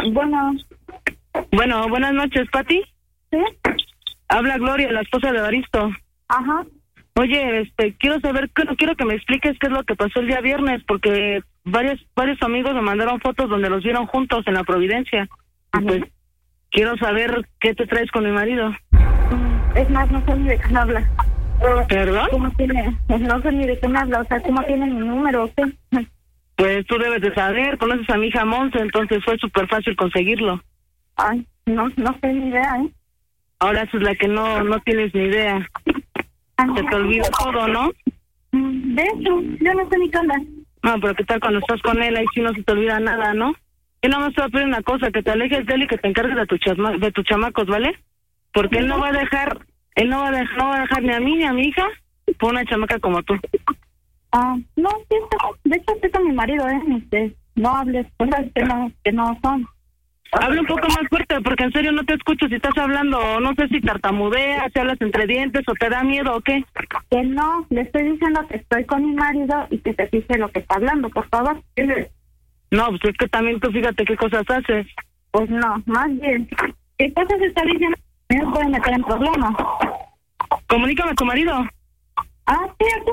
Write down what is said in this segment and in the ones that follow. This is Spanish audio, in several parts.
Bueno, buenas noches, Pati. ¿Sí? Habla Gloria, la esposa de Evaristo. Ajá. Oye, quiero saber, quiero que me expliques qué es lo que pasó el día viernes, porque varios amigos me mandaron fotos donde los vieron juntos en la Providencia. Ajá. Pues quiero saber qué te traes con mi marido. Es más, no sé ni de qué me habla. ¿Perdón? ¿Cómo tiene? No sé ni de qué me habla, o sea, ¿cómo tiene mi número o qué? Pues tú debes de saber, conoces a mi hija Monse, entonces fue súper fácil conseguirlo. Ay, no sé ni idea, ¿eh? Ahora esa es la que no tienes ni idea. Se te olvida todo, ¿no? De hecho, yo no sé ni qué onda. No, pero ¿qué tal cuando estás con él? Ahí sí no se te olvida nada, ¿no? Yo nada más te voy a pedir una cosa, que te alejes de él y que te encargues de tus chamacos, ¿vale? Porque él no va a dejar ni a mí ni a mi hija por una chamaca como tú. No, sí, de hecho estoy con mi marido, no hables cosas que no son. Habla un poco más fuerte, porque en serio no te escucho si estás hablando, o no sé si tartamudeas, si hablas entre dientes, o te da miedo, o qué. Que no, le estoy diciendo que estoy con mi marido y que se fije lo que está hablando, por favor. No, pues es que también tú fíjate qué cosas haces. Pues no, más bien, ¿qué cosas está diciendo? Me pueden meter en problemas. Comunícame a tu marido. Sí, aquí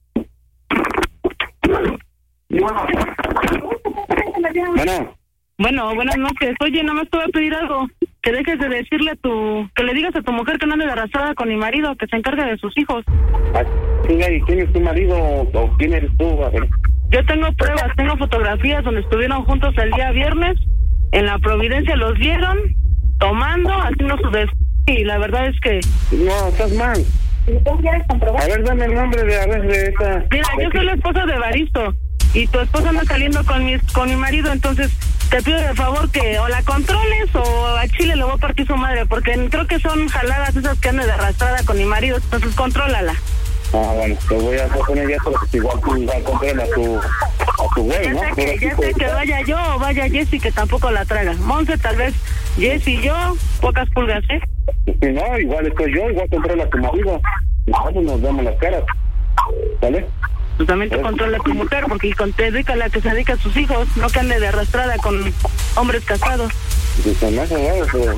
está. Bueno, buenas noches. Oye, nada más te voy a pedir algo. Que dejes de decirle que le digas a tu mujer que no ande de arrastrada con mi marido, que se encargue de sus hijos. ¿Y quién es tu marido o quién eres tú? A ver. Yo tengo pruebas, tengo fotografías donde estuvieron juntos el día viernes. En la Providencia los vieron tomando, haciendo su y la verdad es que... No, estás mal. A ver, dame el nombre de esta... Mira, yo soy la esposa de Evaristo y tu esposa anda saliendo con mi marido, entonces te pido de favor que o la controles o a Chile le voy a partir su madre, porque creo que son jaladas esas que andan de arrastrada con mi marido, entonces contrólala. Bueno, te voy a poner ya porque igual tú vas a controlar a tu güey, ¿no? Ya sé que vaya yo o vaya Jessy, que tampoco la traga. Monse, tal vez Jessy y yo, pocas pulgas, ¿eh? Si no, igual estoy yo, igual controla a tu marido. Nosotros nos damos las caras, ¿vale? Pues también te controla a tu mujer, porque te dedica a la que se dedica a sus hijos, no que ande de arrastrada con hombres casados. Pues no, pero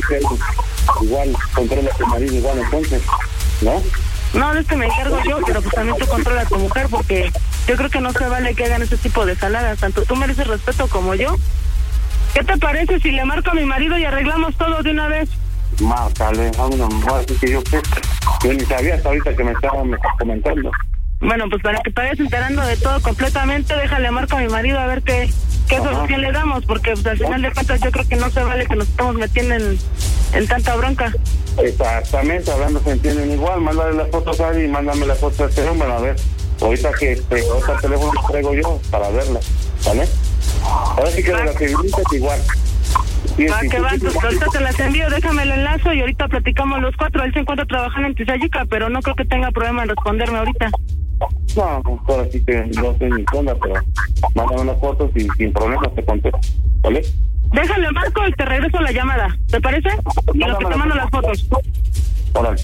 igual controla a tu marido, igual entonces, ¿no? No, es que me encargo yo, pero pues también tú controla a tu mujer, porque yo creo que no se vale que hagan ese tipo de saladas. Tanto tú mereces respeto como yo. ¿Qué te parece si le marco a mi marido y arreglamos todo de una vez? Márcale, así que yo ni sabía hasta ahorita que me estás comentando. Bueno, pues para que te vayas enterando de todo completamente, déjale marco a mi marido a ver qué solución le damos, porque pues, al final de cuentas yo creo que no se vale que nos estamos metiendo en tanta bronca. Exactamente, hablando se entienden igual. Mándale las fotos a él y mándame las fotos a este número, a ver. Ahorita el teléfono lo traigo yo para verla, ¿vale? Ahora sí que de la que visitas igual. Que va, pues ahorita te las envío, déjame el enlace y ahorita platicamos los cuatro. Él se encuentra trabajando en Tizayuca, pero no creo que tenga problema en responderme ahorita. No, ahora sí que no sé ni onda, pero mándame unas fotos y sin problemas te contesto, ¿vale? Déjale marco y te regreso la llamada, ¿te parece? Y lo que te mando las fotos. Órale.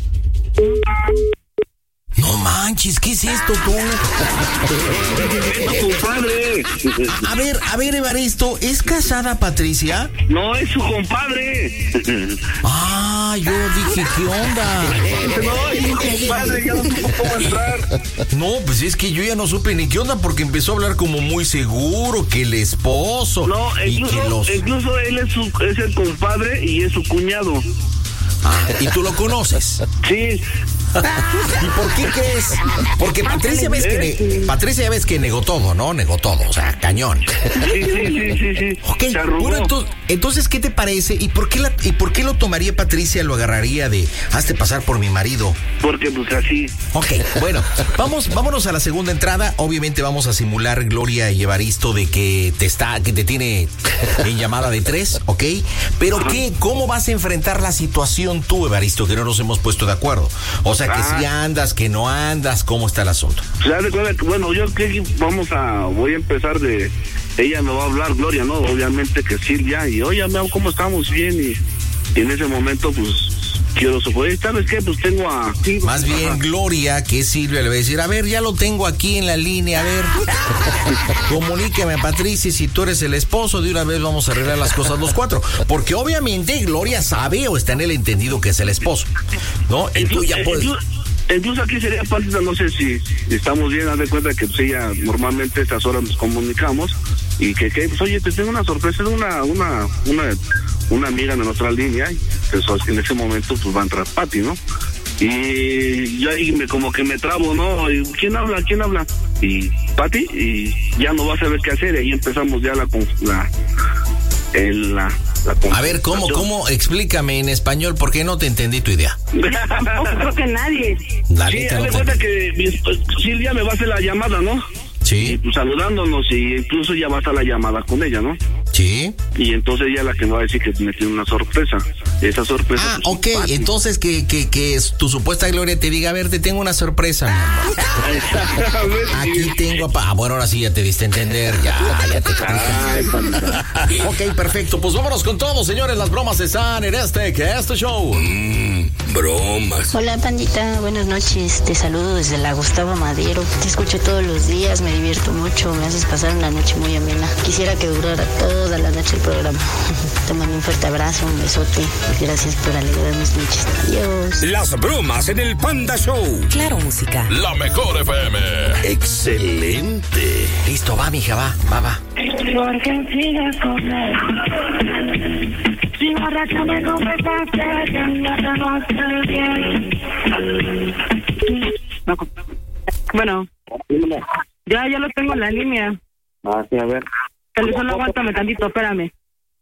No manches, ¿qué es esto tú? Compadre. A ver, Evaristo, ¿es casada Patricia? No, es su compadre. Yo dije, ¿qué onda? No, es su compadre, ya no supo cómo entrar. No, pues es que yo ya no supe ni qué onda porque empezó a hablar como muy seguro que el esposo. No, incluso él es el compadre y es su cuñado. ¿Y tú lo conoces? Sí. ¿Y por qué crees? Porque Patricia Patricia ya ves que negó todo, ¿no? Negó todo, o sea, cañón. Sí. Ok, bueno, entonces, ¿qué te parece? ¿Y por qué lo tomaría Patricia, lo agarraría de hazte pasar por mi marido? Porque pues así. Ok, bueno, vámonos a la segunda entrada. Obviamente vamos a simular, Gloria y Evaristo, de que te tiene en llamada de 3, ¿ok? Pero ¿cómo vas a enfrentar la situación tú, Evaristo, que no nos hemos puesto de acuerdo? O sea, que si andas, que no andas, ¿cómo está el asunto? Bueno, yo creo que voy a empezar de... Ella me va a hablar, Gloria, ¿no? Obviamente que Silvia, y oye, ¿cómo estamos? Bien, y en ese momento, pues, quiero suponer, ¿sabes qué? Pues tengo a... Más bien Gloria, que es Silvia, le va a decir, a ver, ya lo tengo aquí en la línea, a ver, comuníqueme a Patricia, si tú eres el esposo, de una vez vamos a arreglar las cosas los cuatro, porque obviamente Gloria sabe o está en el entendido que es el esposo, ¿no? Y tú ya puedes... Incluso aquí sería parte, no sé si estamos bien, haz de cuenta que pues ella normalmente a estas horas nos comunicamos y que pues oye, te tengo una sorpresa, es una amiga de nuestra línea, y pues, en ese momento pues va a entrar Pati, ¿no? Y yo ahí como que me trabo, ¿no? Y, ¿quién habla? Y Pati, y ya no va a saber qué hacer, y ahí empezamos ya A ver, ¿cómo? Explícame en español, porque no te entendí tu idea. Tampoco creo que nadie. Sí, haz de cuenta que Silvia me va a hacer la llamada, ¿no? Sí. Y, pues, saludándonos, y incluso ya va a estar la llamada con ella, ¿no? Sí. Y entonces ella es la que me va a decir que me tiene una sorpresa. Esa sorpresa... Ah, pues, ok, Pati. Entonces que tu supuesta Gloria te diga, a ver, te tengo una sorpresa, mi amor. Aquí tengo bueno, ahora sí ya te diste a entender, ya te explicaste. Ok, perfecto, pues vámonos con todo, señores, las bromas están en este show. Bromas. Hola, pandita, buenas noches, te saludo desde la Gustavo Madero, te escucho todos los días, me divierto mucho, me haces pasar una noche muy amena, quisiera que durara toda la noche el programa. Te mando un fuerte abrazo, un besote, gracias por alegrar mis noches, adiós. Las bromas en el Panda Show. Claro, música. La mejor FM. Excelente. Listo, va, mija, va. Porque sigues con él. Si borracho me confesaste que no te conoces bien. Bueno, ya lo tengo en la línea. Ah, sí, a ver. Solo aguántame tantito, espérame.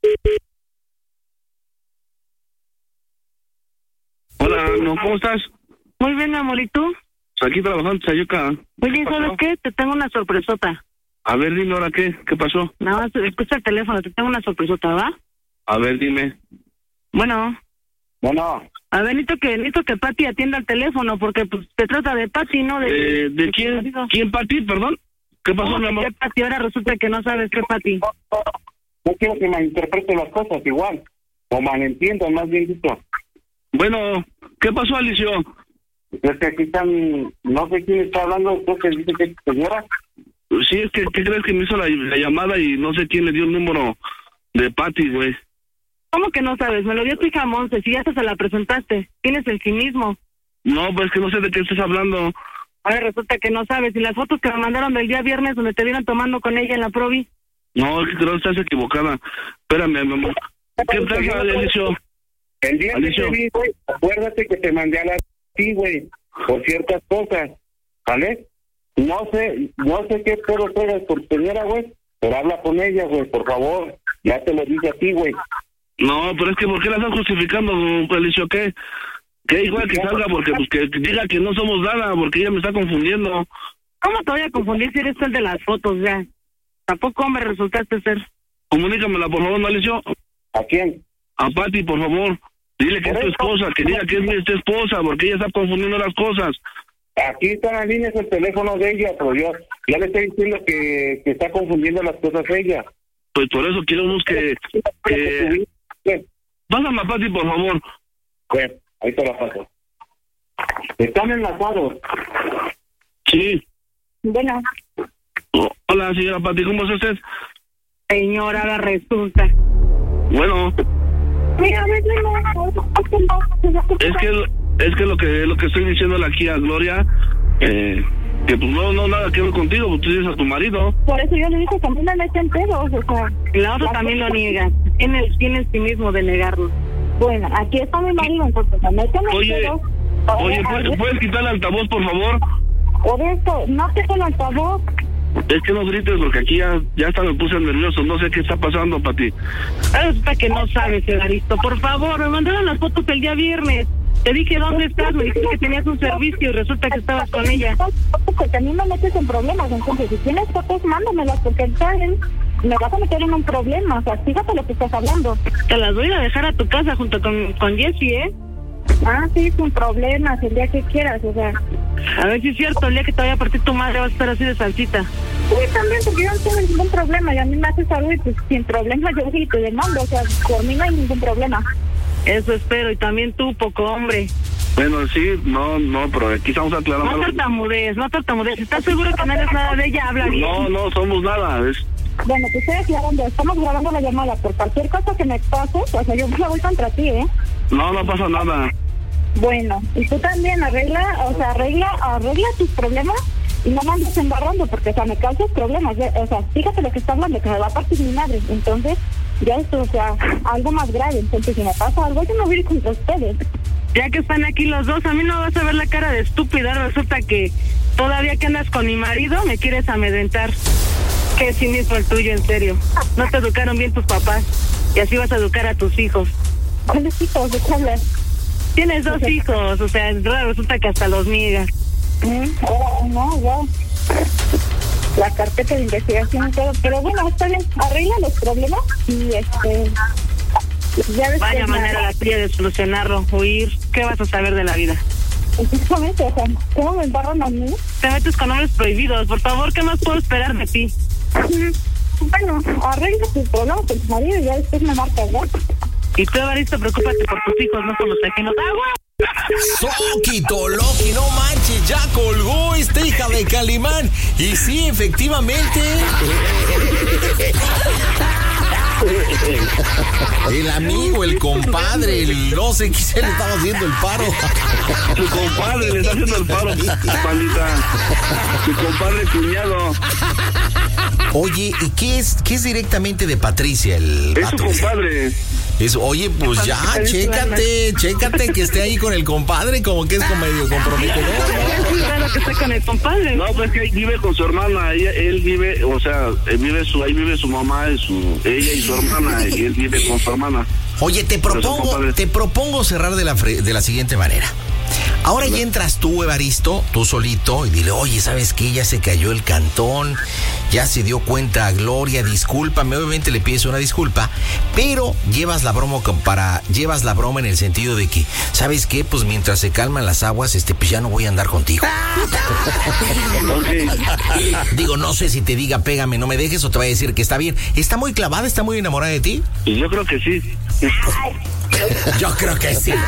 Hola, no, ¿cómo estás? Muy bien, mi amor, ¿y tú? Pues aquí trabajando, Sayuca. Oye, ¿sabes qué? Te tengo una sorpresota. A ver, dime ahora qué pasó. Nada más, escucha el teléfono, te tengo una sorpresota, ¿va? A ver, dime. Bueno. A ver, necesito que Pati atienda el teléfono, porque pues se trata de Pati, ¿no? ¿De quién? ¿Quién, Pati? Perdón. ¿Qué pasó, mi amor? ¿Qué Pati? Ahora resulta que no sabes qué Pati. No quiero que malinterpreten las cosas igual, o malentiendan, más bien dicho. Bueno, ¿qué pasó, Alicio? Es que aquí están, no sé quién está hablando, creo que dice que es señora. Sí, es que, ¿qué crees que me hizo la llamada y no sé quién le dio el número de Pati, güey? ¿Cómo que no sabes? Me lo dio tu hija Monse, si ya se la presentaste. Tienes el cinismo. No, pues que no sé de qué estás hablando. Ahora resulta que no sabes. ¿Y las fotos que me mandaron del día viernes donde te vieron tomando con ella en la Provi? No, creo que estás equivocada. Espérame, mi amor. ¿Qué pasa, Alicio? El día que te vi, güey, acuérdate que te mandé a la ti, güey, por ciertas cosas, ¿vale? No sé qué pedo traigas por señora, güey, pero habla con ella, güey, por favor. Ya te lo dije a ti, güey. No, pero es que ¿por qué la estás justificando, Alicio? ¿Qué igual que salga? Porque pues que diga que no somos nada, porque ella me está confundiendo. ¿Cómo te voy a confundir si eres el de las fotos, ya? Tampoco hombre resultaste ser. Comunícamela, por favor, ¿no, Alicio? ¿A quién? A Pati, por favor. Dile que es tu esposa, que diga que es tu esposa, porque ella está confundiendo las cosas. Aquí está en la línea, es el teléfono de ella, pero yo ya le estoy diciendo que está confundiendo las cosas ella. Pues por eso queremos que... Pásame a Pati, por favor. Bueno, ahí te la paso. Están enlazados. Sí. Bueno. Hola, señora Pati, ¿cómo está usted? Señora, ahora resulta. Bueno. Es que lo que estoy diciéndole aquí a Gloria, que pues no nada que ver contigo, pues tú dices a tu marido. Por eso yo le dije que a mí me meten pedos, o sea. La otra también lo niega. Tiene el cinismo de negarlo. Bueno, aquí está mi marido, entonces me meten pedos. Oye, ¿puedes quitar el altavoz, por favor? Por esto, no te con el altavoz. Es que no grites porque aquí ya hasta me puse nervioso, no sé qué está pasando, Pati. Resulta que no sabes, Evaristo. Por favor, me mandaron las fotos el día viernes. Te dije, ¿dónde estás? Me dijiste que tenías un servicio y resulta que estabas con ella. Porque a mí me metes en problemas, entonces si tienes fotos, mándamelas, porque ¿saben? Me vas a meter en un problema, o sea, fíjate lo que estás hablando. Te las voy a dejar a tu casa junto con Jessie, ¿eh? Ah, sí, sin problemas, el día que quieras, o sea. A ver si es cierto, el día que te vaya a partir tu madre vas a estar así de salsita. Sí, también, porque yo no tengo ningún problema, y a mí me haces algo y pues sin problema yo sí te demando, o sea, por mí no hay ningún problema. Eso espero, y también tú, poco hombre. Bueno, sí, no, pero aquí estamos aclarando. No tartamudees. ¿Estás seguro que no eres nada de ella? Habla bien. No somos nada. Bueno, te estoy aclarando, estamos grabando la llamada. Por cualquier cosa que me pase, o sea, yo la voy contra ti, ¿eh? No pasa nada. Bueno, y tú también arregla tus problemas y no me andes embarrando, porque, o sea, me causas problemas. O sea, fíjate lo que está hablando, que me va a partir mi madre. Entonces, ya esto, o sea, algo más grave. Entonces, si me pasa algo, yo me voy a ir contra ustedes. Ya que están aquí los dos, a mí no vas a ver la cara de estúpida. Resulta que todavía que andas con mi marido, me quieres amedrentar. Qué cinismo el tuyo, en serio. No te educaron bien tus papás, y así vas a educar a tus hijos. ¿Cuáles hijos? ¿De qué hablas? Tienes 2 hijos, o sea, resulta que hasta los niegas. No, ya. La carpeta de investigación y todo. Pero bueno, está bien, arregla los problemas y ya ves. Vaya manera la tuya de solucionarlo, huir. ¿Qué vas a saber de la vida? Exactamente, o sea, ¿cómo me embarran a mí? Te metes con hombres prohibidos, por favor, ¿qué más puedo esperar de ti? Bueno, arregla tus problemas con tu marido y ya después me marcas, ¿no? Y tú, Evaristo, preocúpate por tus hijos, no por los ajenos. ¡Agua! Soquito, Loki, no manches, ya colgó esta hija de Calimán. Y sí, efectivamente. El amigo, el compadre, no sé quién le estaba haciendo el paro. Su compadre le está haciendo el paro, pandita. Su compadre cuñado. Oye, ¿y qué es directamente de Patricia el Es vato? su compadre. Oye, pues ya, chécate que esté ahí con el compadre, como que es medio comprometedor. Es raro que esté con el compadre. No, pues que vive con su hermana. Él vive, o sea, ahí vive su mamá, ella y su hermana, y él vive con su hermana. Oye, te propongo cerrar de la siguiente manera. Ahora ya entras tú, Evaristo, tú solito, y dile, oye, ¿sabes qué? Ya se cayó el cantón, ya se dio cuenta Gloria, discúlpame. Obviamente le pides una disculpa, pero llevas la broma en el sentido de que, ¿sabes qué? Pues mientras se calman las aguas, pues ya no voy a andar contigo. Okay. Digo, no sé si te diga pégame, no me dejes, o te va a decir que está bien. ¿Está muy clavada, está muy enamorada de ti? Y yo creo que sí. Yo creo que sí.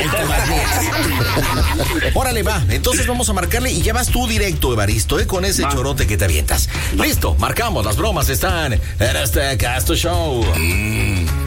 Órale, va. Entonces vamos a marcarle y ya vas tú directo, Evaristo, con ese chorote que te avientas. Listo, marcamos. Las bromas están en este Casto Show.